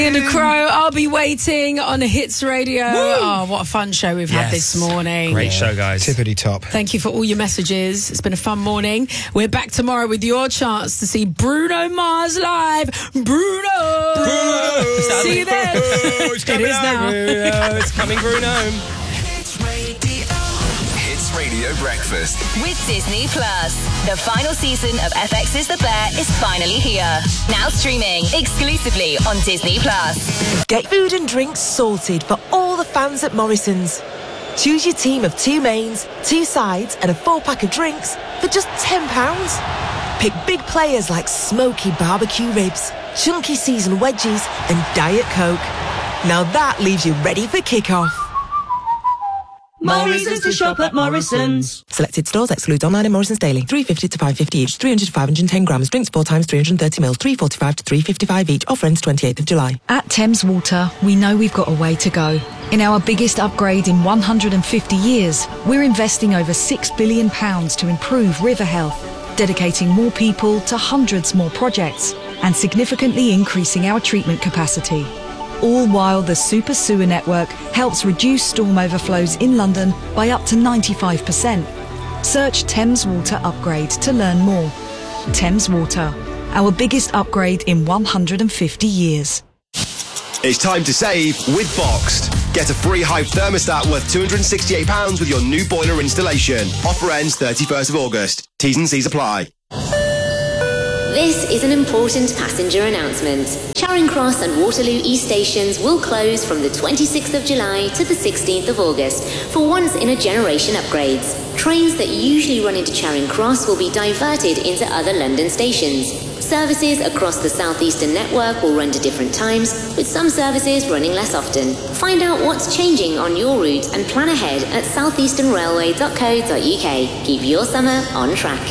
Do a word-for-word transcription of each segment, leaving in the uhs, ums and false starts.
In the Crow, I'll be waiting on Hits Radio. Woo! Oh, what a fun show we've yes. had this morning. Great yeah. show, guys. Tippity top. Thank you for all your messages. It's been a fun morning. We're back tomorrow with your chance to see Bruno Mars live. Bruno! Bruno! See you then. It's coming it is now. Bruno. It's coming, Bruno. Radio Breakfast with Disney Plus. The final season of F X's The Bear is finally here. Now streaming exclusively on Disney Plus. Get food and drinks sorted for all the fans at Morrison's. Choose your team of two mains, two sides and a four pack of drinks for just ten pounds. Pick big players like smoky barbecue ribs, chunky seasoned wedgies and Diet Coke. Now that leaves you ready for kick-off. Morrison's to shop at Morrison's. Selected stores exclude online and Morrison's daily. three fifty to five fifty each. three hundred to five hundred ten grams. Drinks four times three hundred thirty mils. three forty-five to three fifty-five each. Offer ends twenty-eighth of July. At Thames Water, we know we've got a way to go. In our biggest upgrade in one hundred fifty years, we're investing over six billion pounds to improve river health, dedicating more people to hundreds more projects, and significantly increasing our treatment capacity. All while the Super Sewer Network helps reduce storm overflows in London by up to ninety-five percent. Search Thames Water Upgrade to learn more. Thames Water, our biggest upgrade in one hundred fifty years. It's time to save with Boxed. Get a free Hive thermostat worth two hundred sixty-eight pounds with your new boiler installation. Offer ends thirty-first of August. T's and C's apply. This is an important passenger announcement. Charing Cross and Waterloo East stations will close from the twenty-sixth of July to the sixteenth of August for once-in-a-generation upgrades. Trains that usually run into Charing Cross will be diverted into other London stations. Services across the South Eastern network will run to different times, with some services running less often. Find out what's changing on your route and plan ahead at southeastern railway dot co dot uk. Keep your summer on track.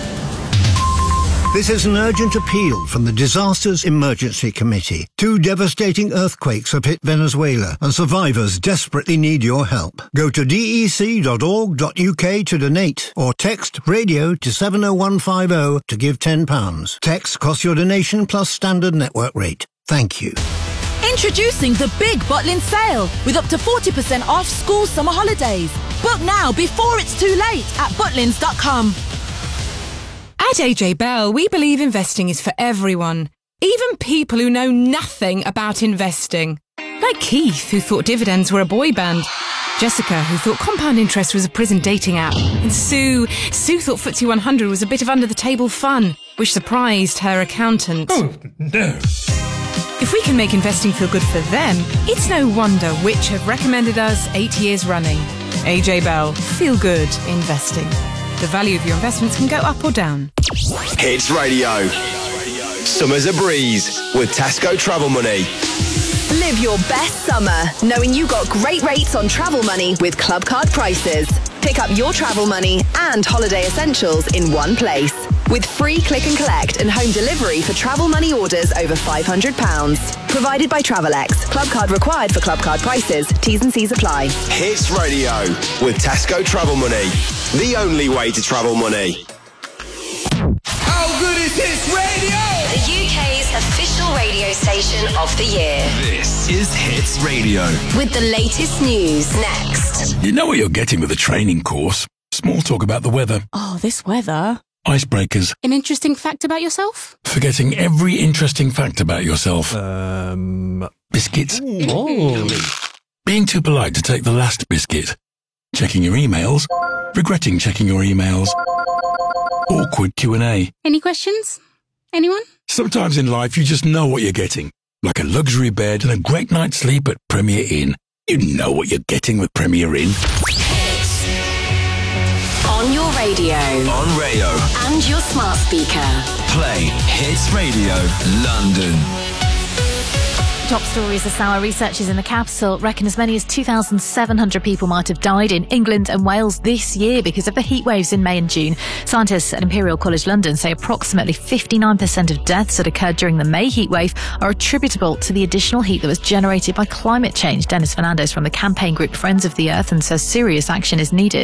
This is an urgent appeal from the Disasters Emergency Committee. Two devastating earthquakes have hit Venezuela, and survivors desperately need your help. Go to d e c dot org dot u k to donate, or text radio to seven oh one five oh to give ten pounds. Text costs your donation plus standard network rate. Thank you. Introducing the Big Butlins Sale, with up to forty percent off school summer holidays. Book now before it's too late at butlins dot com. At A J Bell, we believe investing is for everyone, even people who know nothing about investing. Like Keith, who thought dividends were a boy band. Jessica, who thought compound interest was a prison dating app. And Sue, Sue thought F T S E one hundred was a bit of under-the-table fun, which surprised her accountant. Oh, no. If we can make investing feel good for them, it's no wonder which have recommended us eight years running. A J Bell, feel good investing. The value of your investments can go up or down. Hits Radio. Summer's a breeze with Tesco Travel Money. Live your best summer knowing you got great rates on travel money with Club Card Prices. Pick up your travel money and holiday essentials in one place. With free click and collect and home delivery for travel money orders over five hundred pounds. Provided by Travelex. Club card required for Club Card Prices. T's and C's apply. Hits Radio with Tesco Travel Money. The only way to travel money. How good is Hits Radio? The U K's official radio station of the year. This is Hits Radio. With the latest news next. You know what you're getting with a training course. Small talk about the weather. Oh, this weather. Icebreakers. An interesting fact about yourself? Forgetting every interesting fact about yourself. Um... Biscuits. Oh. Being too polite to take the last biscuit. Checking your emails. Regretting checking your emails. Awkward Q and A. Any questions? Anyone? Sometimes in life you just know what you're getting. Like a luxury bed and a great night's sleep at Premier Inn. You know what you're getting with Premier Inn. On your radio. On radio. And your smart speaker. Play Hits Radio London. Top stories as our researchers in the capital reckon as many as two thousand seven hundred people might have died in England and Wales this year because of the heat waves in May and June. Scientists at Imperial College London say approximately fifty-nine percent of deaths that occurred during the May heat wave are attributable to the additional heat that was generated by climate change. Dennis Fernandez from the campaign group Friends of the Earth and says serious action is needed.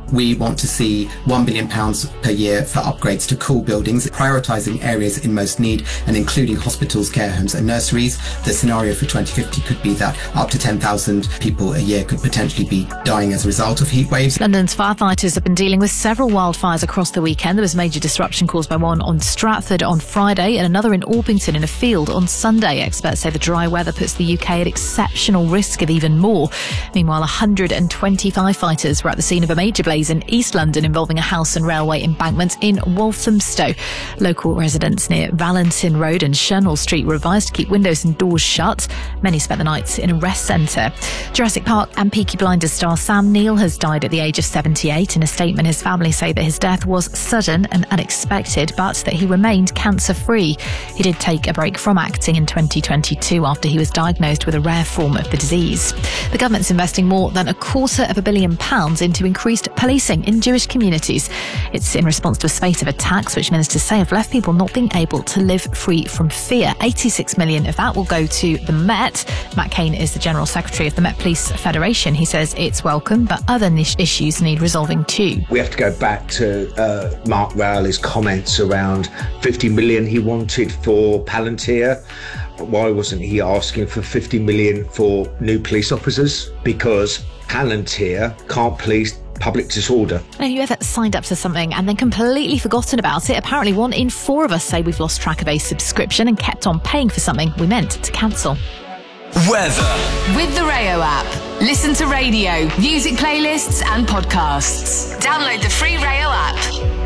We want to see one billion pounds per year for upgrades to cool buildings, prioritising areas in most need and including hospitals, care homes and nurseries. The scenario for twenty fifty could be that up to ten thousand people a year could potentially be dying as a result of heat waves. London's firefighters have been dealing with several wildfires across the weekend. There was major disruption caused by one on Stratford on Friday and another in Orpington in a field on Sunday. Experts say the dry weather puts the U K at exceptional risk of even more. Meanwhile, one hundred twenty firefighters were at the scene of a major blaze in East London involving a house and railway embankment in Walthamstow. Local residents near Valentin Road and Chernal Street were advised to keep windows and doors shut. Many spent the night in a rest centre. Jurassic Park and Peaky Blinders star Sam Neill has died at the age of seventy-eight. In a statement, his family say that his death was sudden and unexpected, but that he remained cancer-free. He did take a break from acting in twenty twenty-two after he was diagnosed with a rare form of the disease. The government's investing more than a quarter of a billion pounds into increased policing in Jewish communities. It's in response to a spate of attacks which ministers say have left people not being able to live free from fear. eighty-six million of that will go to the Met. Matt Cain is the General Secretary of the Met Police Federation. He says it's welcome, but other niche issues need resolving too. We have to go back to uh, Mark Rowley's comments around fifty million he wanted for Palantir. Why wasn't he asking for fifty million for new police officers? Because Palantir can't police public disorder. Have you ever signed up to something and then completely forgotten about it? Apparently one in four of us say we've lost track of a subscription and kept on paying for something we meant to cancel. Weather. With the Rayo app. Listen to radio, music playlists and podcasts. Download the free Rayo app.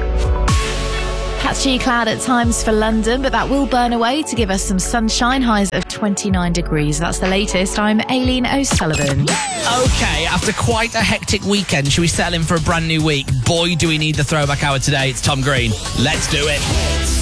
Patchy cloud at times for London, but that will burn away to give us some sunshine, highs of twenty-nine degrees. That's the latest. I'm Aileen O'Sullivan. Okay, after quite a hectic weekend, should we settle in for a brand new week? Boy, do we need the throwback hour today. It's Tom Green. Let's do it.